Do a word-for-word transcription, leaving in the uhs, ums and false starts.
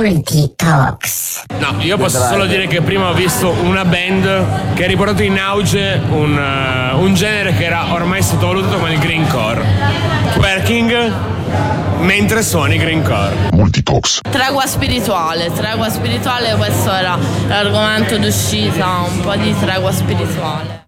Multi Talks. No, io posso solo dire che prima ho visto una band che ha riportato in auge un, uh, un genere che era ormai sottovalutato come il greencore. Twerking mentre suoni greencore. Multi Talks. Tregua spirituale, tregua spirituale, questo era l'argomento d'uscita, un po' di tregua spirituale.